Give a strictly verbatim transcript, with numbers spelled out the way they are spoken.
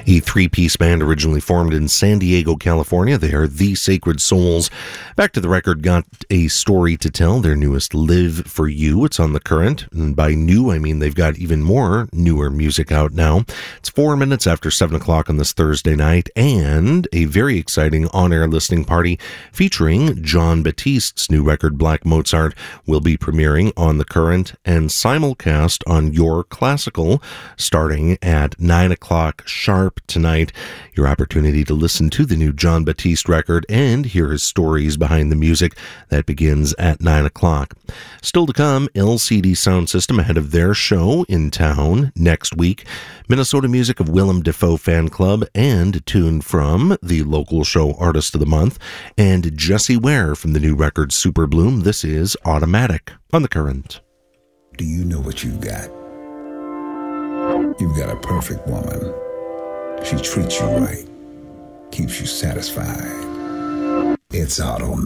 A three-piece band originally formed in San Diego, California. They are The Sacred Souls. Back to the Record got a story to tell. Their newest, Live For You. It's on The Current. And by new, I mean they've got even more newer music out now. It's four minutes after seven o'clock on this Thursday night, and a very exciting on-air listening party featuring Jon Batiste's new record, Black Mozart, will be premiering on The Current and simulcast on Your Classical starting at nine o'clock sharp tonight. Your opportunity to listen to the new Jon Batiste record and hear his stories behind the music. That begins at nine o'clock. Still to come, L C D Sound System ahead of their show in town next week. Minnesota music of Willem Dafoe Fan Club and tune from the local show Artist of the Month. And Jessie Ware from the new record Super Bloom. This is Automatic on The Current. Do you know what you've got? You've got a perfect woman. She treats you right, keeps you satisfied. It's automatic.